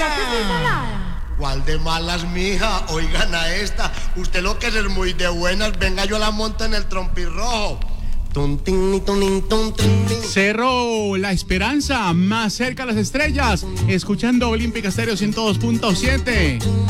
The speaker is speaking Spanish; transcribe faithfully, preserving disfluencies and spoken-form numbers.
¿Será que estoy salada? ¿Cuál de malas, mija? Oigan a esta. Usted lo que es muy de buenas. Venga, yo la monto en el trompirrojo. Cerro La Esperanza, más cerca a las estrellas, escuchando Olímpica Estéreo ciento dos punto siete.